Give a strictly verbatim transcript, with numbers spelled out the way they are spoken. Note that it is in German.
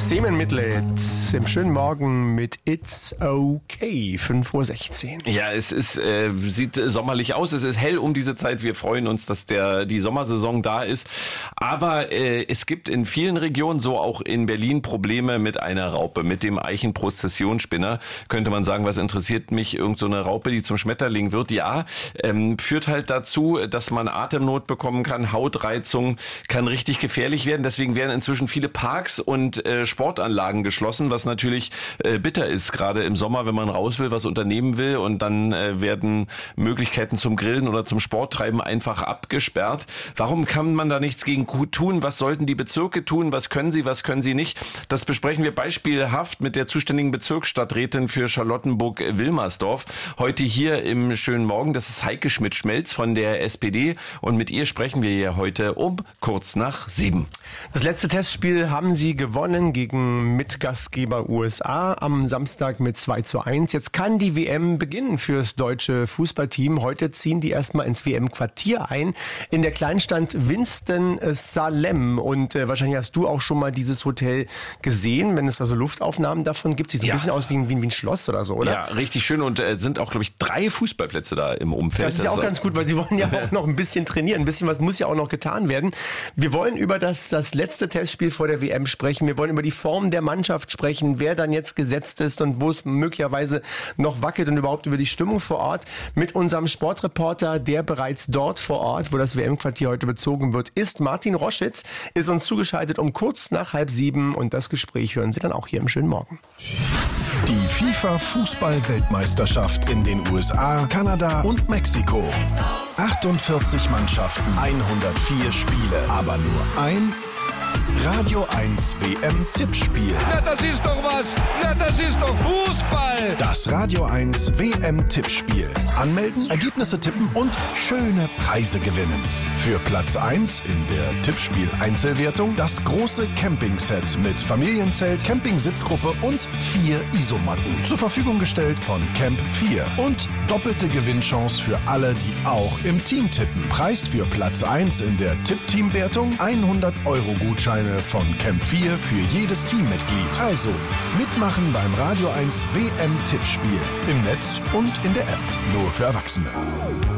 Semen Midlet im schönen Morgen mit It's Okay, fünf Uhr sechzehn. Ja, es ist, äh, sieht sommerlich aus, es ist hell um diese Zeit, wir freuen uns, dass der die Sommersaison da ist, aber äh, es gibt in vielen Regionen, so auch in Berlin, Probleme mit einer Raupe, mit dem Eichenprozessionsspinner. Könnte man sagen, was interessiert mich, irgend so eine Raupe, die zum Schmetterling wird? Ja, ähm, führt halt dazu, dass man Atemnot bekommen kann, Hautreizung, kann richtig gefährlich werden, deswegen werden inzwischen viele Parks und äh, Sportanlagen geschlossen, was natürlich äh, bitter ist, gerade im Sommer, wenn man raus will, was unternehmen will und dann äh, werden Möglichkeiten zum Grillen oder zum Sporttreiben einfach abgesperrt. Warum kann man da nichts gegen tun? Was sollten die Bezirke tun? Was können sie, was können sie nicht? Das besprechen wir beispielhaft mit der zuständigen Bezirksstadträtin für Charlottenburg-Wilmersdorf. Heute hier im schönen Morgen, das ist Heike Schmidt-Schmelz von der S P D und mit ihr sprechen wir hier heute um kurz nach sieben. Das letzte Testspiel haben sie gewonnen gegen Mitgastgeber U S A am Samstag mit zwei zu eins. Jetzt kann die W M beginnen fürs deutsche Fußballteam. Heute ziehen die erstmal ins W M-Quartier ein in der Kleinstadt Winston-Salem. Und äh, wahrscheinlich hast du auch schon mal dieses Hotel gesehen, wenn es da so Luftaufnahmen davon gibt. Sieht so ein ja. bisschen aus wie ein, wie ein Schloss oder so, oder? Ja, richtig schön und äh, sind auch, glaube ich, drei Fußballplätze da im Umfeld. Das ist ja auch ganz gut, weil sie wollen ja auch noch ein bisschen trainieren. Ein bisschen was muss ja auch noch getan werden. Wir wollen über das, das letzte Testspiel vor der W M sprechen. Wir wollen über die Form der Mannschaft sprechen, wer dann jetzt gesetzt ist und wo es möglicherweise noch wackelt und überhaupt über die Stimmung vor Ort mit unserem Sportreporter, der bereits dort vor Ort, wo das W M-Quartier heute bezogen wird, ist. Martin Roschitz ist uns zugeschaltet um kurz nach halb sieben und das Gespräch hören Sie dann auch hier im schönen Morgen. Die FIFA-Fußball-Weltmeisterschaft in den U S A, Kanada und Mexiko. achtundvierzig Mannschaften, hundertvier Spiele, aber nur ein Radio eins W M-Tippspiel. Na, das ist doch was. Na, das ist doch Fußball. Das Radio eins W M-Tippspiel. Anmelden, Ergebnisse tippen und schöne Preise gewinnen. Für Platz eins in der Tippspiel-Einzelwertung das große Campingset mit Familienzelt, Campingsitzgruppe und vier Isomatten. Zur Verfügung gestellt von Camp vier. Und doppelte Gewinnchance für alle, die auch im Team tippen. Preis für Platz eins in der Tipp-Team-Wertung hundert Euro Gutscheine von Camp vier für jedes Teammitglied. Also mitmachen beim Radio eins W M-Tippspiel. Im Netz und in der App. Nur für Erwachsene.